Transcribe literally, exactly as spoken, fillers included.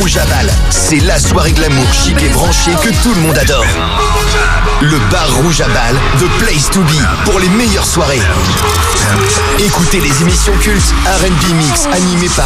Rouge à Bâle. C'est la soirée glamour chic et branchée que tout le monde adore. Le bar Rouge à Bâle, the place to be pour les meilleures soirées. Écoutez les émissions cultes R and B Mix animées par